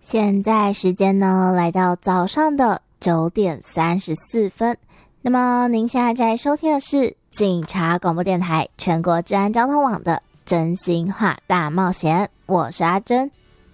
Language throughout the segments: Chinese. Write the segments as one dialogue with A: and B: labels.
A: 现在时间呢来到早上的9点34分。那么您现在在收听的是警察广播电台全国治安交通网的真心话大冒险，我是阿珍。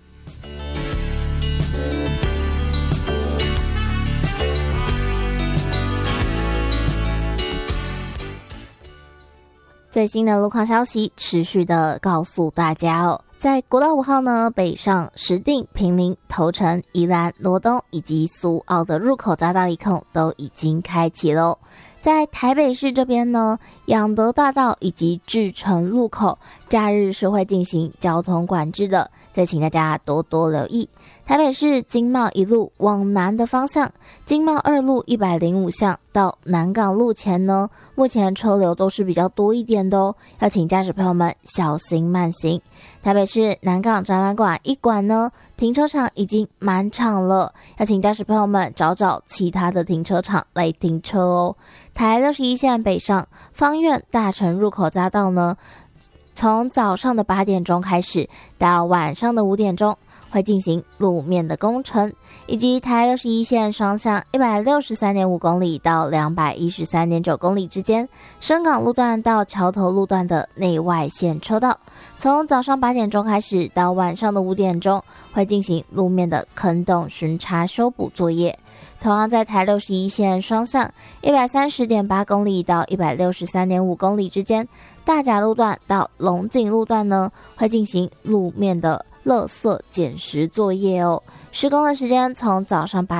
A: 最新的路况消息持续的告诉大家哦，在国道5号呢，北上石碇、坪林、头城、宜兰、罗东以及苏澳的入口匝道一控都已经开启喽。在台北市这边呢，仰德大道以及至诚路口假日是会进行交通管制的，再请大家多多留意。台北市经贸一路往南的方向，经贸2路105巷到南港路前呢，目前车流都是比较多一点的哦，要请驾驶朋友们小心慢行。台北市南港展览馆一馆呢，停车场已经满场了，要请驾驶朋友们找找其他的停车场来停车哦。台61线北上芳苑大城入口匝道呢，从早上的8点钟开始到晚上的5点钟会进行路面的工程，以及台61线双向 163.5 公里到 213.9 公里之间，深港路段到桥头路段的内外线车道，从早上8点钟开始到晚上的5点钟会进行路面的坑洞巡查修补作业。同样在台61线双向 130.8 公里到 163.5 公里之间，大甲路段到龙井路段呢会进行路面的垃圾捡拾作业哦。施工的时间从早上8